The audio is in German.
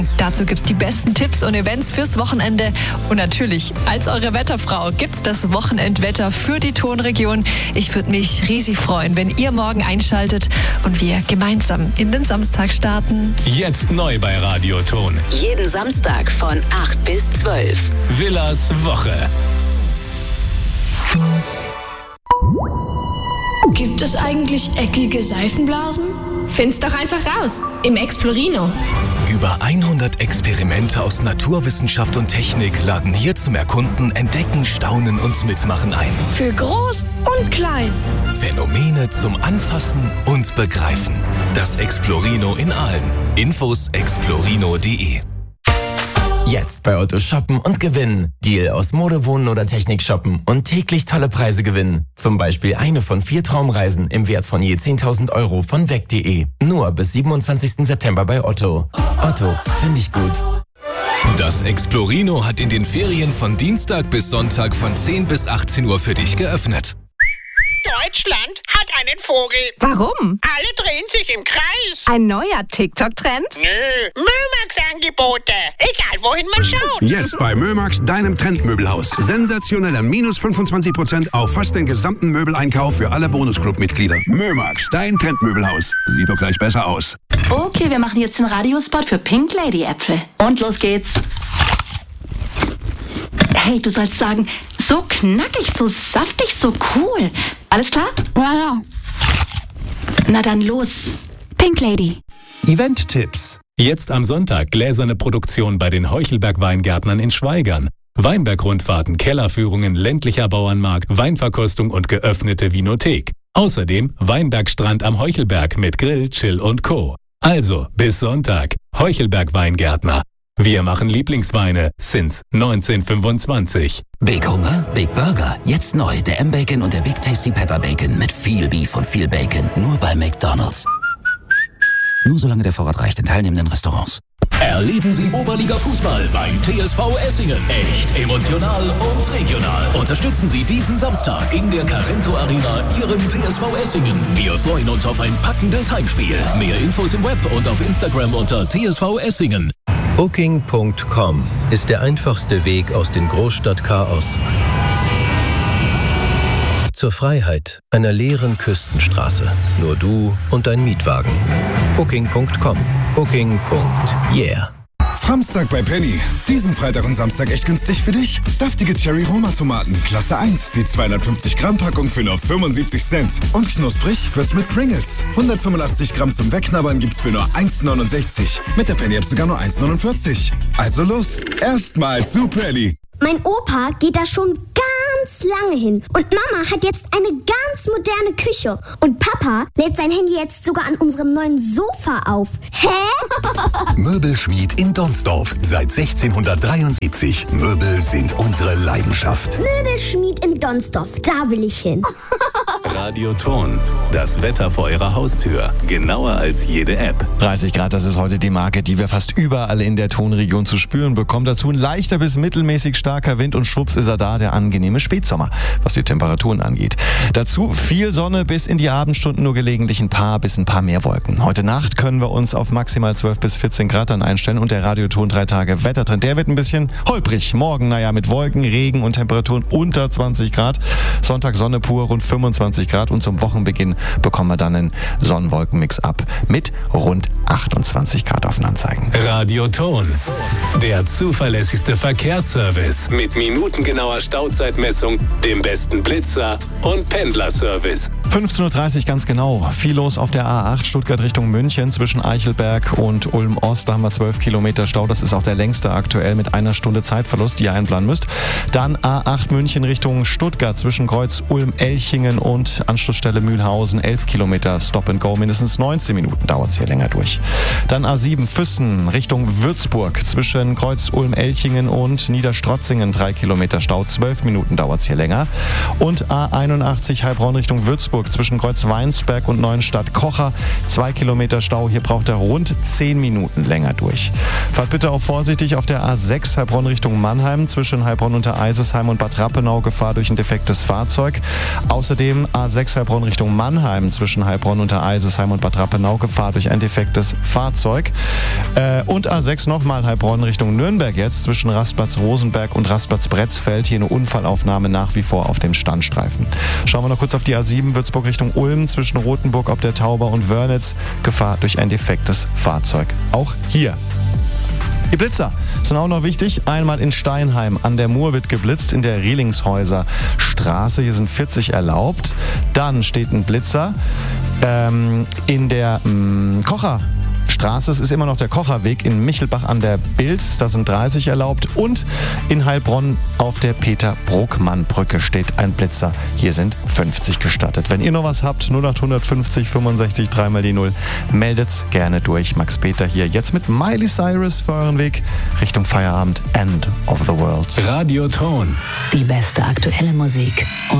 Dazu gibt's die besten Tipps und Events fürs Wochenende. Und natürlich, als eure Wetterfrau gibt's das Wochenendwetter für die Tonregion. Ich würde mich riesig freuen, wenn ihr morgen einschaltet und wir gemeinsam in den Samstag starten. Jetzt neu bei Radio Ton. Jeden Samstag von 8 bis 12. Willas Woche. Gibt es eigentlich eckige Seifenblasen? Find's doch einfach raus im Explorino. Über 100 Experimente aus Naturwissenschaft und Technik laden hier zum Erkunden, Entdecken, Staunen und Mitmachen ein. Für groß und klein. Phänomene zum Anfassen und Begreifen. Das Explorino in Aalen. Infos explorino.de. Jetzt bei Otto shoppen und gewinnen. Deal aus Mode, Wohnen oder Technik shoppen und täglich tolle Preise gewinnen. Zum Beispiel eine von 4 Traumreisen im Wert von je 10.000 € von weg.de. Nur bis 27. September bei Otto. Otto, finde ich gut. Das Explorino hat in den Ferien von Dienstag bis Sonntag von 10 bis 18 Uhr für dich geöffnet. Deutschland hat einen Vogel. Warum? Alle drehen sich im Kreis. Ein neuer TikTok-Trend? Nö, Mömax-Angebote. Egal, wohin man schaut. Jetzt bei Mömax, deinem Trendmöbelhaus. Sensationelle minus 25% auf fast den gesamten Möbeleinkauf für alle Bonusclub-Mitglieder. Mömax, dein Trendmöbelhaus. Sieht doch gleich besser aus. Okay, wir machen jetzt den Radiospot für Pink Lady Äpfel. Und los geht's. Hey, du sollst sagen, so knackig, so saftig, so cool. Alles klar? Ja. Na dann los. Pink Lady. Event-Tipps. Jetzt am Sonntag gläserne Produktion bei den Heuchelberg-Weingärtnern in Schwaigern. Weinberg-Rundfahrten, Kellerführungen, ländlicher Bauernmarkt, Weinverkostung und geöffnete Vinothek. Außerdem Weinbergstrand am Heuchelberg mit Grill, Chill und Co. Also, bis Sonntag. Heuchelberg-Weingärtner. Wir machen Lieblingsweine since 1925. Big Hunger, Big Burger. Jetzt neu der M-Bacon und der Big Tasty Pepper Bacon mit viel Beef und viel Bacon. Nur bei McDonald's. Nur solange der Vorrat reicht in teilnehmenden Restaurants. Erleben Sie Oberliga-Fußball beim TSV Essingen. Echt emotional und regional. Unterstützen Sie diesen Samstag in der Carento Arena Ihren TSV Essingen. Wir freuen uns auf ein packendes Heimspiel. Mehr Infos im Web und auf Instagram unter TSV Essingen. Booking.com ist der einfachste Weg aus dem Großstadtchaos zur Freiheit einer leeren Küstenstraße. Nur du und dein Mietwagen. Booking.com. Booking.yeah. Samstag bei Penny. Diesen Freitag und Samstag echt günstig für dich. Saftige Cherry-Roma-Tomaten, Klasse 1. Die 250 Gramm Packung für nur 75 Cent. Und knusprig wird's mit Pringles. 185 Gramm zum Wegknabbern gibt's für nur 1,69. Mit der Penny-App sogar nur 1,49. Also los, erstmal zu Penny. Mein Opa geht da schon ganz lange hin. Und Mama hat jetzt eine ganz moderne Küche. Und Papa lädt sein Handy jetzt sogar an unserem neuen Sofa auf. Hä? Möbelschmied in Donsdorf. Seit 1673. Möbel sind unsere Leidenschaft. Möbelschmied in Donsdorf. Da will ich hin. Radio Ton. Das Wetter vor Ihrer Haustür. Genauer als jede App. 30 Grad, das ist heute die Marke, die wir fast überall in der Tonregion zu spüren bekommen. Dazu ein leichter bis mittelmäßig starker Wind und schwupps ist er da, der angenehme Spätsommer, was die Temperaturen angeht. Dazu viel Sonne bis in die Abendstunden, nur gelegentlich ein paar mehr Wolken. Heute Nacht können wir uns auf maximal 12 bis 14 Grad dann einstellen und der Radioton 3 Tage Wettertrend, der wird ein bisschen holprig. Morgen, mit Wolken, Regen und Temperaturen unter 20 Grad. Sonntag Sonne pur, rund 25 Grad und zum Wochenbeginn bekommen wir dann einen Sonnenwolkenmix ab mit rund 28 Grad auf den Anzeigen. Radio Ton. Der zuverlässigste Verkehrsservice mit minutengenauer Stauzeitmessung, dem besten Blitzer und Pendlerservice. 15:30 Uhr ganz genau. Viel los auf der A8 Stuttgart Richtung München zwischen Eichelberg und Ulm-Ost. Da haben wir 12 Kilometer Stau. Das ist auch der längste aktuell mit 1 Stunde Zeitverlust, die ihr einplanen müsst. Dann A8 München Richtung Stuttgart zwischen Kreuz Ulm-Elchingen und Anschlussstelle Mühlhausen. 11 Kilometer Stop and Go. Mindestens 19 Minuten dauert es hier länger durch. Dann A7 Füssen Richtung Würzburg zwischen Kreuz Ulm-Elchingen und Niederstrotzingen. 3 Kilometer Stau. 12 Minuten dauert es hier länger. Und A81 Heilbronn Richtung Würzburg Rotenburg zwischen Kreuzweinsberg und Neuenstadt-Kocher. 2 Kilometer Stau, hier braucht er rund 10 Minuten länger durch. Fahrt bitte auch vorsichtig auf der A6 Heilbronn Richtung Mannheim zwischen Heilbronn unter Eisesheim und Bad Rappenau, Gefahr durch ein defektes Fahrzeug. Außerdem A6 Heilbronn Richtung Mannheim zwischen Heilbronn unter Eisesheim und Bad Rappenau, Gefahr durch ein defektes Fahrzeug. Und A6 nochmal Heilbronn Richtung Nürnberg jetzt zwischen Rastplatz Rosenberg und Rastplatz Bretzfeld. Hier eine Unfallaufnahme nach wie vor auf dem Standstreifen. Schauen wir noch kurz auf die A7 Würzburg Richtung Ulm zwischen Rotenburg ob der Tauber und Wörnitz, Gefahr durch ein defektes Fahrzeug. Auch hier. Die Blitzer sind auch noch wichtig. Einmal in Steinheim an der Mur wird geblitzt in der Rielingshäuser Straße. Hier sind 40 erlaubt. Dann steht ein Blitzer in der Kocherstraße. Es ist immer noch der Kocherweg in Michelbach an der Bilz. Da sind 30 erlaubt. Und in Heilbronn auf der Peter-Bruckmann-Brücke steht ein Blitzer. Hier sind 50 gestattet. Wenn ihr noch was habt, 0850 65 3 die 0, meldet's gerne durch. Max Peter hier jetzt mit Miley Cyrus für euren Weg Richtung Feierabend. End of the World. Radioton. Die beste aktuelle Musik.